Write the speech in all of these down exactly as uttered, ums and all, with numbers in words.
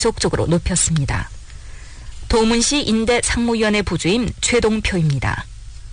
지속적으로 높였습니다. 도문시 인대 상무위원회 부주임 최동표입니다.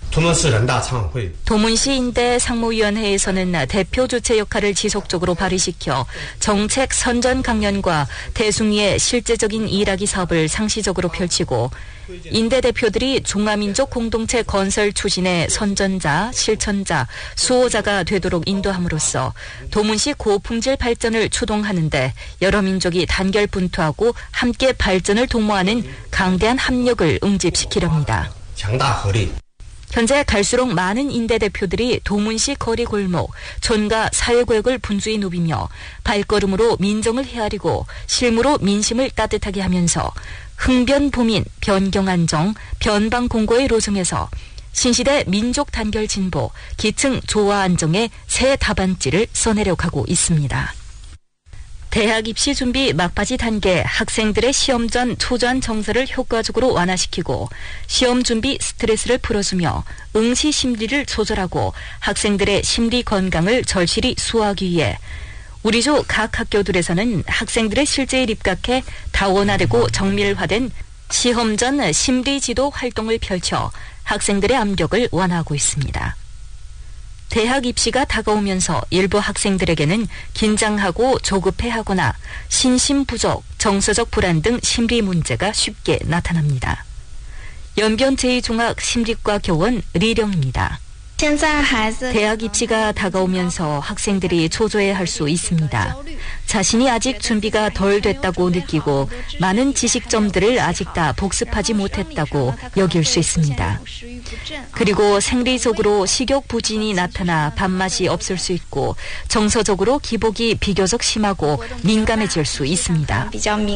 도문시 인대 상무위원회에서는 대표 주체 역할을 지속적으로 발휘시켜 정책 선전 강연과 대숭이의 실제적인 일하기 사업을 상시적으로 펼치고 인대 대표들이 종합민족 공동체 건설 추진의 선전자, 실천자, 수호자가 되도록 인도함으로써 도문시 고품질 발전을 추동하는 데 여러 민족이 단결 분투하고 함께 발전을 도모하는 강대한 합력을 응집시키렵니다. 현재 갈수록 많은 인대 대표들이 도문시 거리 골목, 촌가 사회구역을 분주히 누비며 발걸음으로 민정을 헤아리고 실무로 민심을 따뜻하게 하면서 흥변보민, 변경안정, 변방공고의 로정에서 신시대 민족 단결 진보, 기층 조화 안정의 새 답안지를 써내려고 하고 있습니다. 대학 입시 준비 막바지 단계 학생들의 시험 전 초전 정서를 효과적으로 완화시키고 시험 준비 스트레스를 풀어주며 응시 심리를 조절하고 학생들의 심리 건강을 절실히 수호하기 위해 우리 조 각 학교들에서는 학생들의 실제에 입각해 다원화되고 정밀화된 시험 전 심리 지도 활동을 펼쳐 학생들의 압력을 완화하고 있습니다. 대학 입시가 다가오면서 일부 학생들에게는 긴장하고 조급해하거나 신심 부족, 정서적 불안 등 심리 문제가 쉽게 나타납니다. 연변 제이 중학 심리과 교원 리령입니다. 대학 입시가 다가오면서 학생들이 초조해할 수 있습니다. 자신이 아직 준비가 덜 됐다고 느끼고 많은 지식점들을 아직 다 복습하지 못했다고 여길 수 있습니다. 그리고 생리적으로 식욕 부진이 나타나 밥맛이 없을 수 있고 정서적으로 기복이 비교적 심하고 민감해질 수 있습니다.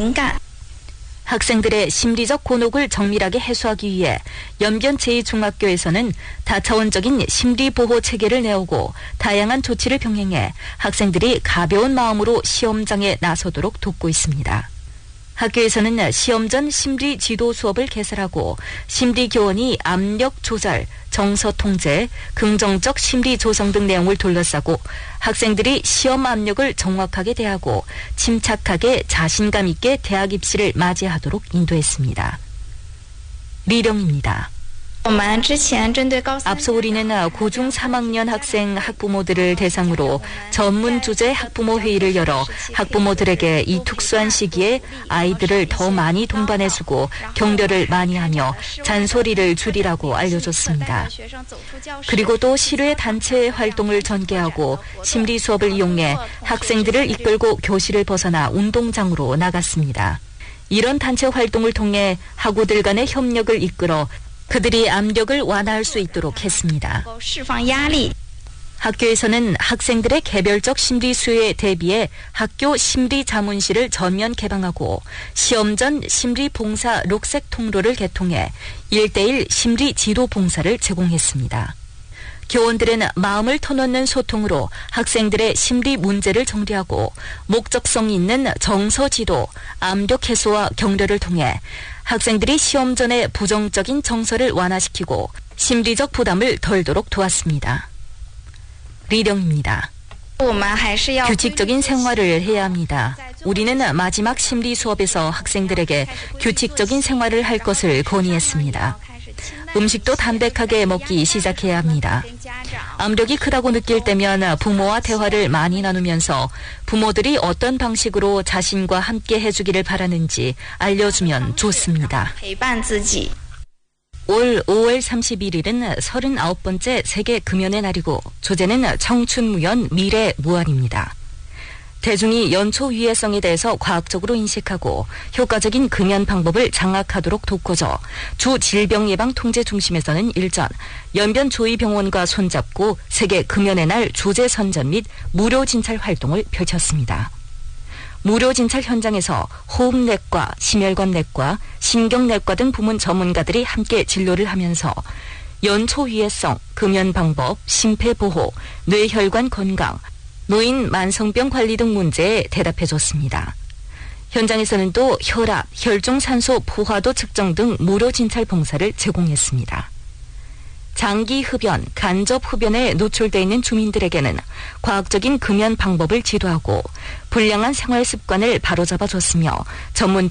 학생들의 심리적 곤혹을 정밀하게 해소하기 위해 연변 제이 중학교에서는 다차원적인 심리보호 체계를 내오고 다양한 조치를 병행해 학생들이 가벼운 마음으로 시험장에 나서도록 돕고 있습니다. 학교에서는 시험 전 심리 지도 수업을 개설하고 심리 교원이 압력 조절, 정서 통제, 긍정적 심리 조성 등 내용을 둘러싸고 학생들이 시험 압력을 정확하게 대하고 침착하게 자신감 있게 대학 입시를 맞이하도록 인도했습니다. 리령입니다. 앞서 우리는 고중 삼 학년 학생 학부모들을 대상으로 전문 주제 학부모 회의를 열어 학부모들에게 이 특수한 시기에 아이들을 더 많이 동반해주고 격려를 많이 하며 잔소리를 줄이라고 알려줬습니다. 그리고 또 실외 단체 활동을 전개하고 심리 수업을 이용해 학생들을 이끌고 교실을 벗어나 운동장으로 나갔습니다. 이런 단체 활동을 통해 학우들 간의 협력을 이끌어 그들이 압력을 완화할 수 있도록 했습니다. 학교에서는 학생들의 개별적 심리 수요에 대비해 학교 심리 자문실을 전면 개방하고 시험 전 심리 봉사 녹색 통로를 개통해 일 대일 심리 지도 봉사를 제공했습니다. 교원들은 마음을 터놓는 소통으로 학생들의 심리 문제를 정리하고 목적성 있는 정서 지도, 압력 해소와 격려를 통해 학생들이 시험 전에 부정적인 정서를 완화시키고 심리적 부담을 덜도록 도왔습니다. 리령입니다. 규칙적인 생활을 해야 합니다. 우리는 마지막 심리 수업에서 학생들에게 규칙적인 생활을 할 것을 건의했습니다. 음식도 담백하게 먹기 시작해야 합니다. 압력이 크다고 느낄 때면 부모와 대화를 많이 나누면서 부모들이 어떤 방식으로 자신과 함께 해주기를 바라는지 알려주면 좋습니다. 올 오월 삼십일일은 서른아홉 번째 세계 금연의 날이고 주제는 청춘무연 미래무한입니다. 대중이 연초 위해성에 대해서 과학적으로 인식하고 효과적인 금연 방법을 장악하도록 돕고자 주 질병예방통제중심에서는 일전 연변조이병원과 손잡고 세계 금연의 날 주제 선전 및 무료 진찰 활동을 펼쳤습니다. 무료 진찰 현장에서 호흡내과, 심혈관내과, 신경내과 등 부문 전문가들이 함께 진료를 하면서 연초 위해성, 금연 방법, 심폐보호, 뇌혈관 건강, 노인 만성병 관리 등 문제에 대답해줬습니다. 현장에서는 또 혈압, 혈중 산소 포화도 측정 등 무료 진찰 봉사를 제공했습니다. 장기 흡연, 간접 흡연에 노출돼 있는 주민들에게는 과학적인 금연 방법을 지도하고 불량한 생활 습관을 바로잡아줬으며 전문